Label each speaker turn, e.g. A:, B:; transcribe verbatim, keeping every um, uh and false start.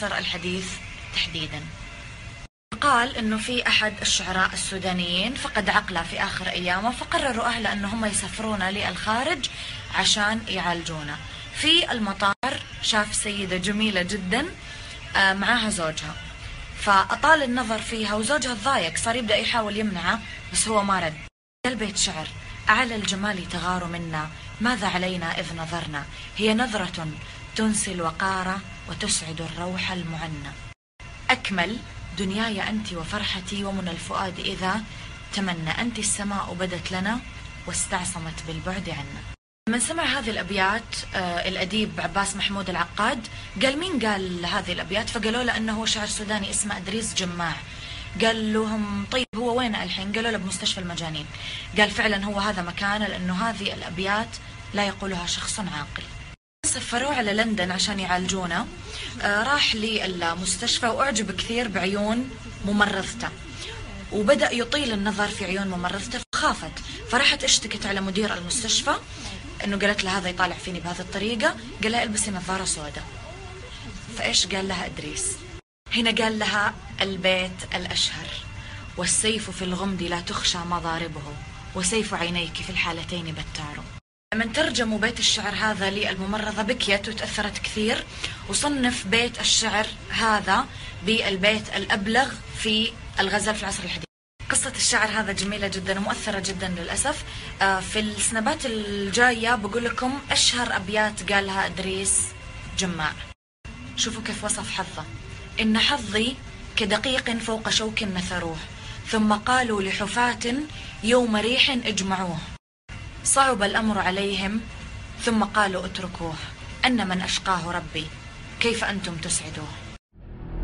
A: العصر الحديث تحديدا. قال انه في احد الشعراء السودانيين فقد عقله في اخر ايامه، فقرروا اهله انه هم يسافرون للخارج عشان يعالجونه. في المطار شاف سيدة جميلة جدا معاها زوجها، فأطال النظر فيها وزوجها تضايق، صار يبدأ يحاول يمنعه بس هو ما رد. قال بيت شعر: أعلى الجمال تغار منا، ماذا علينا إذ نظرنا، هي نظرة تنسي الوقار وتسعد الروح المعنى. أكمل دنياي أنت وفرحتي ومن الفؤاد إذا تمنى، أنت السماء بدت لنا واستعصمت بالبعد عنا. من سمع هذه الأبيات آه الأديب عباس محمود العقاد قال: مين قال هذه الأبيات؟ فقالوا له أنه هو شاعر سوداني اسمه إدريس جماع. قال لهم: طيب هو وين الحين؟ قالوا له: بمستشفى المجانين. قال: فعلا هو هذا مكانه، لأنه هذه الأبيات لا يقولها شخص عاقل. سفروه على لندن عشان يعالجونه. آه راح للمستشفى وأعجب كثير بعيون ممرضته، وبدأ يطيل النظر في عيون ممرضته، فخافت فرحت اشتكت على مدير المستشفى انه قالت له هذا يطالع فيني بهذه الطريقة. قال لها: البسي نظارة سوداء. فايش قال لها إدريس؟ هنا قال لها البيت الأشهر: والسيف في الغمد لا تخشى مضاربه، وسيف عينيك في الحالتين بتار. من ترجموا بيت الشعر هذا للممرضة بكيت وتأثرت كثير، وصنف بيت الشعر هذا بالبيت الأبلغ في الغزل في العصر الحديث. قصة الشعر هذا جميلة جدا ومؤثرة جدا للأسف. في السنبات الجاية بقول لكم أشهر أبيات قالها إدريس جماع. شوفوا كيف وصف حظه: إن حظي كدقيق فوق شوك نثروه، ثم قالوا لحفاة يوم ريح اجمعوه، صعب الأمر عليهم ثم قالوا اتركوه، أن من أشقاه ربي كيف أنتم تسعدوه.